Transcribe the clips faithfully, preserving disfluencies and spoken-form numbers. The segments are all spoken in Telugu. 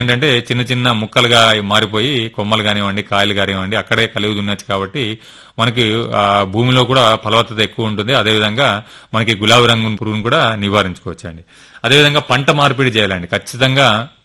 ఏంటంటే చిన్న చిన్న ముక్కలుగా మారిపోయి కొమ్మలు కానివ్వండి, కాయలు కానివ్వండి అక్కడే కలిగి దున్నచ్చు కాబట్టి మనకి ఆ భూమిలో కూడా ఫలవత్తత ఎక్కువ ఉంటుంది. అదేవిధంగా మనకి గులాబీ రంగు పురుగును కూడా నివారించుకోవచ్చు అండి. అదేవిధంగా పంట మార్పిడి చేయాలండి. ఖచ్చితంగా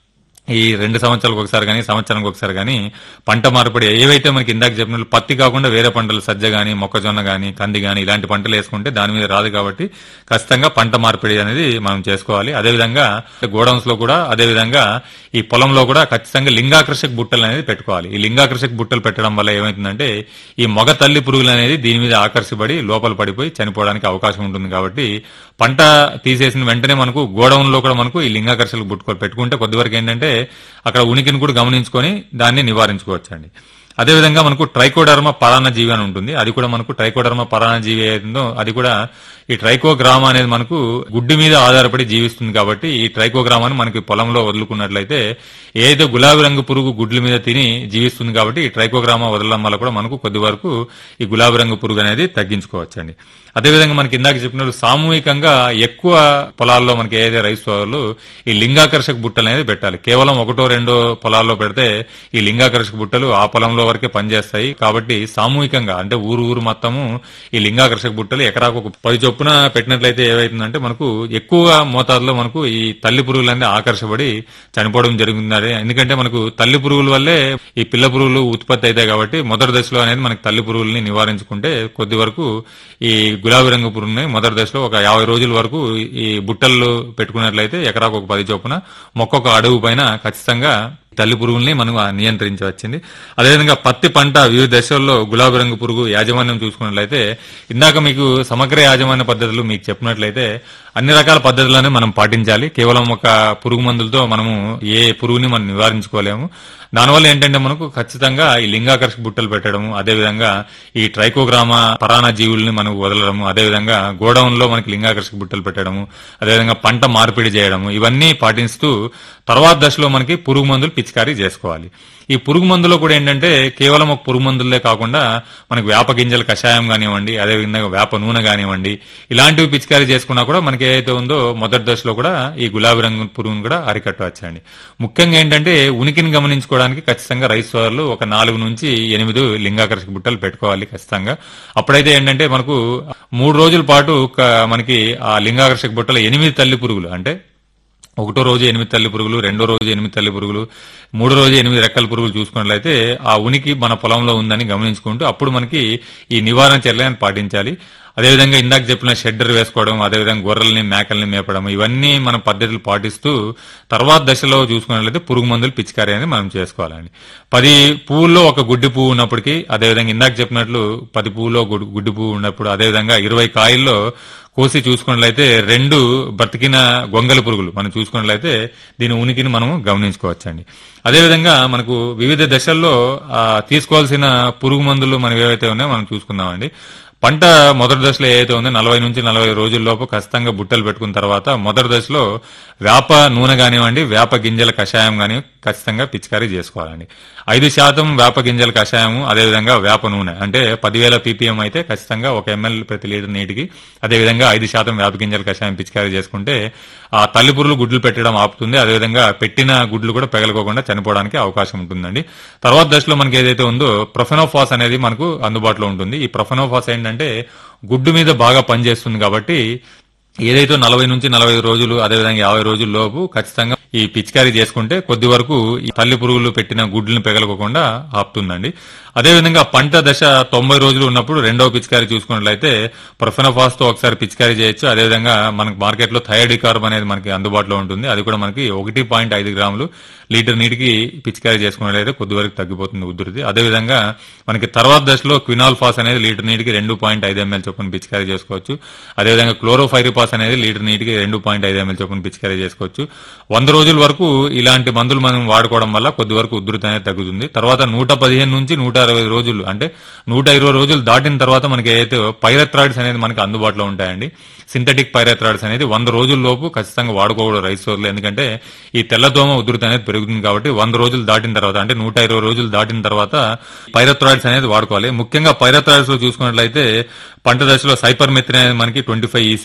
ఈ రెండు సంవత్సరాలకు ఒకసారి కానీ సంవత్సరానికి ఒకసారి కానీ పంట మార్పిడి ఏవైతే మనకి ఇందాక చెప్పినట్లు పత్తి కాకుండా వేరే పంటలు సజ్జ గాని, మొక్కజొన్న గాని, కంది గాని ఇలాంటి పంటలు వేసుకుంటే దాని మీద రాదు కాబట్టి ఖచ్చితంగా పంట మార్పిడి అనేది మనం చేసుకోవాలి. అదేవిధంగా గోడౌన్స్ లో కూడా అదేవిధంగా ఈ పొలంలో కూడా ఖచ్చితంగా లింగాకర్షక బుట్టలు అనేది పెట్టుకోవాలి. ఈ లింగాకర్షక బుట్టలు పెట్టడం వల్ల ఏమైతుందంటే ఈ మగ తల్లి పురుగులు అనేది దీని మీద ఆకర్షిపడి లోపల పడిపోయి చనిపోవడానికి అవకాశం ఉంటుంది. కాబట్టి పంట తీసేసిన వెంటనే మనకు గోడౌన్ లో కూడా మనకు ఈ లింగాకర్షక బుట్టలు పెట్టుకుంటే కొద్ది వరకు ఏంటంటే అక్కడ ఉనికిని కూడా గమనించుకొని దాన్ని నివారించుకోవచ్చండి. అదేవిధంగా మనకు ట్రైకోడర్మా పరాన్న జీవి అని ఉంటుంది. అది కూడా మనకు ట్రైకోడర్మా పరాన్న జీవి ఏదో అది కూడా ఈ ట్రైకోగ్రామా అనేది మనకు గుడ్డి మీద ఆధారపడి జీవిస్తుంది. కాబట్టి ఈ ట్రైకోగ్రామాన్ని మనకి పొలంలో వదులుకున్నట్లయితే ఏదైతే గులాబీ రంగు పురుగు గుడ్ల మీద తిని జీవిస్తుంది కాబట్టి ఈ ట్రైకోగ్రామా వదలడం వల్ల కూడా మనకు కొద్ది వరకు ఈ గులాబీ రంగు పురుగు అనేది తగ్గించుకోవచ్చండి. అదేవిధంగా మనకి ఇందాక చెప్పినట్లు సామూహికంగా ఎక్కువ పొలాల్లో మనకి ఏదైతే రైతు సోదరులు ఈ లింగాకర్షక బుట్టలు అనేది పెట్టాలి. కేవలం ఒకటో రెండో పొలాల్లో పెడితే ఈ లింగాకర్షక బుట్టలు ఆ పొలంలో వరకే పనిచేస్తాయి. కాబట్టి సామూహికంగా అంటే ఊరు ఊరు మొత్తము ఈ లింగాకర్షక బుట్టలు ఎకరాకు ఒక పది చొప్పున పెట్టినట్లయితే ఏవైతుందంటే మనకు ఎక్కువ మోతాదులో మనకు ఈ తల్లి పురుగులన్నీ ఆకర్షపడి చనిపోవడం జరుగుతుంది. ఎందుకంటే మనకు తల్లి పురుగుల వల్లే ఈ పిల్ల పురుగులు ఉత్పత్తి అవుతాయి. కాబట్టి మొదటి దశలో అనేది మనకి తల్లి పురుగుల్ని నివారించుకుంటే కొద్ది వరకు ఈ గులాబీ రంగు పురుగుని మొదటి దశలో ఒక యాభై రోజుల వరకు ఈ బుట్టలు పెట్టుకున్నట్లయితే ఎకరాకు ఒక పది చొప్పున మొక్కొక్క అడుగు పైన ఖచ్చితంగా తల్లి పురుగుల్ని మనం నియంత్రించవచ్చింది. అదేవిధంగా పత్తి పంట వివిధ దశల్లో గులాబీ రంగు పురుగు యాజమాన్యం చూసుకున్నట్లయితే ఇందాక మీకు సమగ్ర యాజమాన్య పద్ధతులు మీకు చెప్పినట్లయితే అన్ని రకాల పద్ధతులను మనం పాటించాలి. కేవలం ఒక పురుగు మందులతో మనము ఏ పురుగుని మనం నివారించుకోలేము. దానివల్ల ఏంటంటే మనకు ఖచ్చితంగా ఈ లింగాకర్షక బుట్టలు పెట్టడము, అదేవిధంగా ఈ ట్రైకోగ్రామా పరాణ జీవుల్ని మనం వదలడము, అదేవిధంగా గోడౌన్ లో మనకి లింగాకర్షక బుట్టలు పెట్టడము, అదేవిధంగా పంట మార్పిడి చేయడము ఇవన్నీ పాటిస్తూ తర్వాత దశలో మనకి పురుగు మందులు పిచికారీ చేసుకోవాలి. ఈ పురుగు మందులో కూడా ఏంటంటే కేవలం ఒక పురుగు మందులే కాకుండా మనకి వేప గింజల కషాయం కానివ్వండి, అదేవిధంగా వేప నూనె కానివ్వండి ఇలాంటివి పిచికారీ చేసుకున్నా కూడా మనకి ఏదైతే ఉందో మొదటి దశలో కూడా ఈ గులాబీ రంగు పురుగును కూడా అరికట్టవచ్చండి. ముఖ్యంగా ఏంటంటే ఉనికిని గమనించుకోవడానికి ఖచ్చితంగా రైతు సోదరులు ఒక నాలుగు నుంచి ఎనిమిది లింగాకర్షక బుట్టలు పెట్టుకోవాలి ఖచ్చితంగా. అప్పుడైతే ఏంటంటే మనకు మూడు రోజుల పాటు మనకి ఆ లింగాకర్షక బుట్టలు ఎనిమిది తల్లి పురుగులు అంటే ఒకటో రోజు ఎనిమిది తల్లి పురుగులు, రెండో రోజు ఎనిమిది తల్లి పురుగులు, మూడో రోజు ఎనిమిది రెక్కల పురుగులు చూసుకున్నట్లయితే ఆ ఉనికి మన పొలంలో ఉందని గమనించుకుంటూ అప్పుడు మనకి ఈ నివారణ చర్యలను పాటించాలి. అదేవిధంగా ఇందాక చెప్పిన షెడ్డర్ వేసుకోవడం, అదేవిధంగా గొర్రెల్ని మేకల్ని మేపడం ఇవన్నీ మన పద్ధతులు పాటిస్తూ తర్వాత దశలో చూసుకున్నట్లయితే పురుగు మందులు పిచికారీ అనేది మనం చేసుకోవాలండి. పది పువ్వుల్లో ఒక గుడ్డి పువ్వు ఉన్నప్పటికీ, అదేవిధంగా ఇందాక చెప్పినట్లు పది పువ్వులో గుడ్డి పువ్వు ఉన్నప్పుడు, అదేవిధంగా ఇరవై కాయల్లో కోసి చూసుకున్నట్లయితే రెండు బ్రతికిన గొంగలి పురుగులు మనం చూసుకున్నట్లయితే దీని ఉనికిని మనం గమనించుకోవచ్చండి. అదేవిధంగా మనకు వివిధ దశల్లో తీసుకోవాల్సిన పురుగు మందులు మనం ఏవైతే ఉన్నాయో మనం చూసుకుందామండి. పంట మొదటి దశలో ఏదైతే ఉందో నలభై నుంచి నలభై రోజుల్లోపు ఖచ్చితంగా బుట్టలు పెట్టుకున్న తర్వాత మొదటి దశలో వేప నూనె కానివ్వండి, వేప గింజల కషాయం కానీ ఖచ్చితంగా పిచికారీ చేసుకోవాలండి. ఐదు శాతం వేప గింజల కషాయము, అదేవిధంగా వేప నూనె అంటే పదివేల పీపీఎం అయితే ఖచ్చితంగా ఒక ఎంఎల్ ప్రతి లీటర్ నీటికి, అదేవిధంగా ఐదు శాతం వేప గింజల కషాయం పిచికారీ చేసుకుంటే ఆ తల్లి పురుగులు గుడ్లు పెట్టడం ఆపుతుంది. అదేవిధంగా పెట్టిన గుడ్లు కూడా పెగలకోకుండా చనిపోవడానికి అవకాశం ఉంటుందండి. తర్వాత దశలో మనకి ఏదైతే ఉందో ప్రొఫెనోఫాస్ అనేది మనకు అందుబాటులో ఉంటుంది. ఈ ప్రొఫెనోఫాస్ ఏంటంటే గుడ్డు మీద బాగా పనిచేస్తుంది కాబట్టి ఏదైతే నలభై నుంచి నలభై రోజులు అదేవిధంగా యాభై రోజుల లోపు ఖచ్చితంగా ఈ పిచికారీ చేసుకుంటే కొద్ది వరకు ఈ తల్లి పురుగులు పెట్టిన గుడ్లను పెగలకోకుండా ఆపుతుందండి. అదేవిధంగా పంట దశ తొంభై రోజులు ఉన్నప్పుడు రెండవ పిచికారీ చూసుకున్నట్లయితే ప్రొఫెనోఫాస్ తో ఒకసారి పిచికారీ చేయొచ్చు. అదేవిధంగా మనకి మార్కెట్ లో థయోడికార్బ్ అనేది మనకి అందుబాటులో ఉంటుంది. అది కూడా మనకి ఒకటి పాయింట్ ఐదు గ్రాములు లీటర్ నీటికి పిచికారీ చేసుకున్నట్లయితే కొద్ది వరకు తగ్గిపోతుంది ఉధృతి. అదేవిధంగా మనకి తర్వాత దశలో క్వినాల్ఫాస్ అనేది లీటర్ నీటికి రెండు పాయింట్ ఐదు ఎంఎల్ చొప్పున పిచికారీ చేసుకోవచ్చు. అదేవిధంగా క్లోరోఫైరిపాస్ అనేది లీటర్ నీటికి రెండు పాయింట్ ఐదు ఎంఎల్ చొప్పున పిచికారీ చేసుకోవచ్చు. వంద రోజుల వరకు ఇలాంటి మందులు మనం వాడుకోవడం వల్ల కొద్ది వరకు ఉధృతి అనేది తగ్గుతుంది. తర్వాత నూట పదిహేను నుంచి నూట అరవై రోజులు అంటే నూట ఇరవై రోజులు దాటిన తర్వాత మనకి ఏదైతే పైరెథ్రాయిడ్స్ అనేది మనకి అందుబాటులో ఉంటాయండి. సింథటిక్ పైరెథ్రాయిడ్స్ అనేది వంద రోజుల లోపు ఖచ్చితంగా వాడుకోకూడదు రైతు సోదరులు. ఎందుకంటే ఈ తెల్లదోమ ఉధృతి అనేది పెరుగుతుంది కాబట్టి వంద రోజులు దాటిన తర్వాత అంటే నూట ఇరవై రోజులు దాటిన తర్వాత పైరెథ్రాయిడ్స్ అనేది వాడుకోవాలి. ముఖ్యంగా పైరెథ్రాయిడ్స్ లో చూసుకున్నట్లయితే పంట దశలో సైపర్మెత్రిన్ అనేది మనకి ట్వంటీ ఫైవ్ ఈసీ అనేది మనకి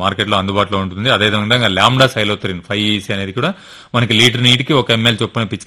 మార్కెట్ లో అందుబాటులో ఉంటుంది. అదేవిధంగా లాంబ్డా సైలోథరిన్ ఫైవ్ ఈసీ అనేది కూడా మనకి లీటర్ నీటికి ఒక ఎంఎల్ చొప్పున